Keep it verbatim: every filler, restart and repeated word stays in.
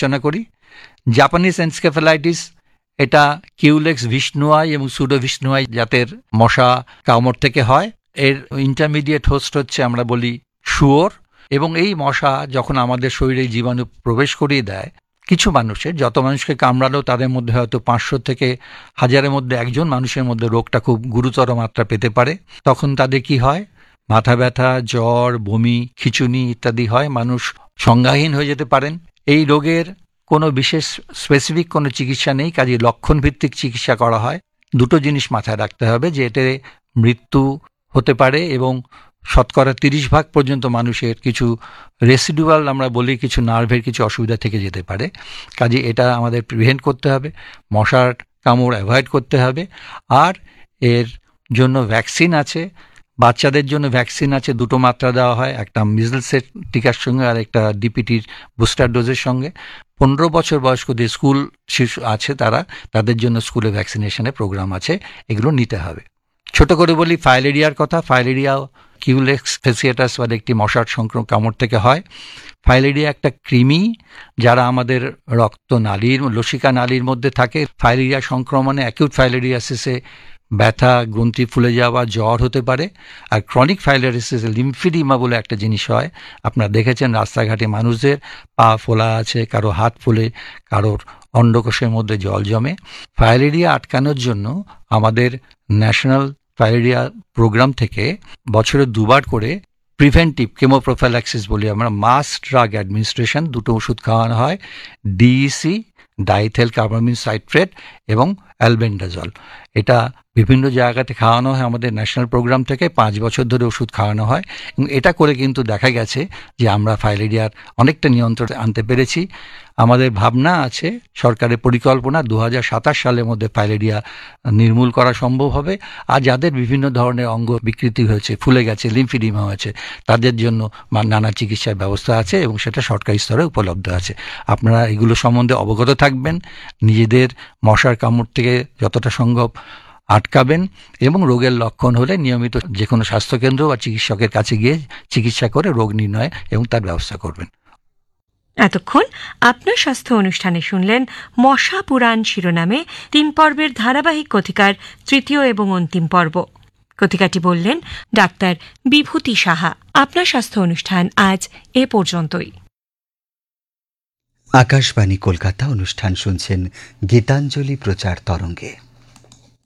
আলোচনা করি। Japanese encephalitis, এটা কিউলেক্স ভিশনুয়াই এবং সুডো ভিশনুয়াই জাতের মশা কামড় থেকে হয়। এর ইন্টারমিডিয়েট হোস্ট হচ্ছে আমরা বলি শুয়োর, এবং এই মশা যখন আমাদের শরীরে জীবাণু প্রবেশ করিয়ে দেয়, কিছু মানুষের, যত মানুষকে কামড়ালেও তাদের মধ্যে হয়তো পাঁচশো থেকে হাজারের মধ্যে একজন মানুষের মধ্যে রোগটা খুব গুরুতর মাত্রা পেতে পারে। তখন তাদের কি হয়? মাথা ব্যথা, জ্বর, বমি, খিঁচুনি ইত্যাদি হয়, মানুষ সংজ্ঞাহীন হয়ে যেতে পারেন। এই রোগের কোনো বিশেষ স্পেসিফিক কোনো চিকিৎসা নেই, কাজে লক্ষণভিত্তিক চিকিৎসা করা হয়। দুটো জিনিস মাথায় রাখতে হবে, যে এতে মৃত্যু হতে পারে এবং শতকরা তিরিশ ভাগ পর্যন্ত মানুষের কিছু রেসিডুয়াল আমরা বলি কিছু নার্ভের কিছু অসুবিধা থেকে যেতে পারে। কাজে এটা আমাদের প্রিভেন্ট করতে হবে, মশার কামড় অ্যাভয়েড করতে হবে। আর এর জন্য ভ্যাকসিন আছে, বাচ্চাদের জন্য ভ্যাকসিন আছে, দুটো মাত্রা দেওয়া হয়, একটা মিজলসের টিকার সঙ্গে আর একটা ডিপিটির বুস্টার ডোজের সঙ্গে। পনেরো বছর বয়স্কদের স্কুল শিশু আছে, তারা তাদের জন্য স্কুলে ভ্যাকসিনেশনের প্রোগ্রাম আছে, এগুলো নিতে হবে। ছোট করে বলি ফাইলেরিয়ার কথা। ফাইলেরিয়া কিউলেক্স ফেসিয়াটাস বলে একটি মশার সংক্রমণ কামড় থেকে হয়। ফাইলেরিয়া একটা কৃমি যারা আমাদের রক্তনালীর লসিকা নালীর মধ্যে থাকে। ফাইলেরিয়া সংক্রমণে অ্যাকিউট ফাইলেরিয়াসিসে ব্যথা, গ্রন্থি ফুলে যাওয়া, জ্বর হতে পারে। আর ক্রনিক ফাইলেরিয়াসিসে লিম্ফিডিমা বলে একটা জিনিস হয়, আপনারা দেখেছেন রাস্তাঘাটে মানুষদের পা ফোলা আছে, কারো হাত ফুলে, কারোর অন্ডকোষের মধ্যে জল জমে। ফাইলেরিয়া আটকানোর জন্য আমাদের ন্যাশনাল ফাইলেরিয়া প্রোগ্রাম থেকে বছরে দুবার করে প্রিভেন্টিভ কেমোপ্রোফাইল্যাক্সিস বলি আমরা, মাস ড্রাগ অ্যাডমিনিস্ট্রেশন, দুটো ওষুধ খাওয়ানো হয়, ডিইসি ডাইথেল কার্বামিন সাইট্রেট এবং অ্যালবেন্ডাজল। এটা বিভিন্ন জায়গাতে খাওয়ানো হয় আমাদের ন্যাশনাল প্রোগ্রাম থেকে, পাঁচ বছর ধরে ওষুধ খাওয়ানো হয়। এবং এটা করে কিন্তু দেখা গেছে যে আমরা ফাইলেরিয়ার অনেকটা নিয়ন্ত্রণে আনতে পেরেছি। আমাদের ভাবনা আছে, সরকারের পরিকল্পনা দু হাজার সাতাশ সালের মধ্যে ফাইলেরিয়া নির্মূল করা সম্ভব হবে। আর যাদের বিভিন্ন ধরনের অঙ্গ বিকৃতি হয়েছে, ফুলে গেছে, লিম্ফিডিমা হয়েছে, তাদের জন্য নানা চিকিৎসার ব্যবস্থা আছে এবং সেটা সরকারি স্তরে উপলব্ধ আছে। আপনারা এগুলো সম্বন্ধে অবগত থাকবেন, নিজেদের মশার কামড় থেকে যতটা সম্ভব আটকাবেন এবং রোগের লক্ষণ হলে নিয়মিত যে কোনো স্বাস্থ্যকেন্দ্র বা চিকিৎসকের কাছে গিয়ে চিকিৎসা করে রোগ নির্ণয় এবং তার ব্যবস্থা করবেন। এতক্ষণ আপনার স্বাস্থ্য অনুষ্ঠানে শুনলেন মশা পুরাণ শিরোনামে তিন পর্বের ধারাবাহিক কথিকার তৃতীয় এবং অন্তিম পর্ব। কথিকাটি বললেন ডাক্তার বিভূতি সাহা। আপনার স্বাস্থ্য অনুষ্ঠান আজ এ পর্যন্তই। আকাশবাণী কলকাতা অনুষ্ঠান শুনছেন গীতাঞ্জলি প্রচার তরঙ্গে।